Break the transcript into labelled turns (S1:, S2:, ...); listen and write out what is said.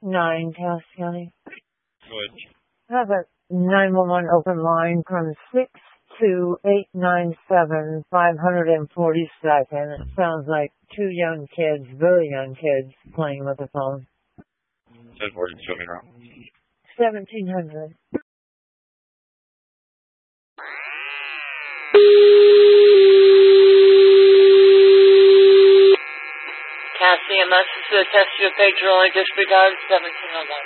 S1: 9, Taos County.
S2: Go ahead.
S1: I have a 911 open line from 62897 542nd. It sounds like two young kids, very young kids, playing with the phone.
S2: Says where did you show me wrong?
S1: 1700.
S3: CAS EMS, this is a test your page rolling disregard 1701.